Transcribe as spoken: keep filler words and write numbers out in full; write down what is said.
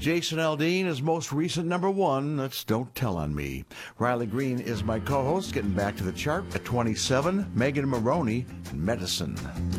Jason Aldean, his most recent number one, that's Don't Tell on Me. Riley Green is my co-host, getting back to the chart at twenty-seven. Megan Maroney, Medicine.